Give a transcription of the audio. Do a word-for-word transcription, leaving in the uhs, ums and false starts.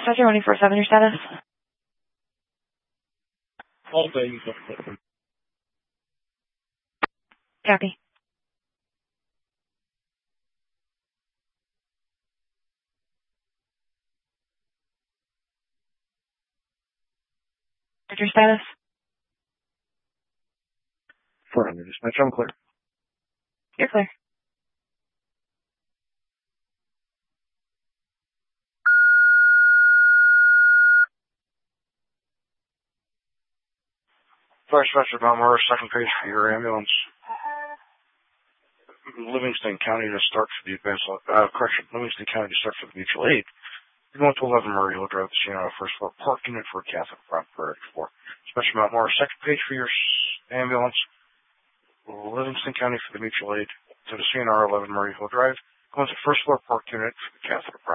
Dispatcher one four seven, your status? All day. Copy. What's your status? four hundred Dispatcher, I'm clear. You're clear. First Dispatcher, Mount Morris, second page for your ambulance. Livingston County to start for the advance, uh, correction, Livingston County to start for the mutual aid. You're going to eleven Murray Hill Drive, the scene on a first floor park unit for a Catholic front for four. Dispatcher, Mount Morris, second page for your ambulance. Livingston County for the mutual aid to the C N R eleven Murray Hill Drive. Going to first floor park unit for the Catholic